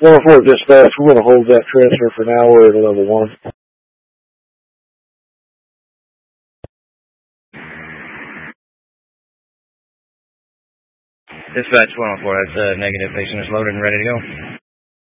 104 dispatch, we're going to hold that transfer for now. We're at level 1. Dispatch 104, that's a negative. Patient is loaded and ready to go.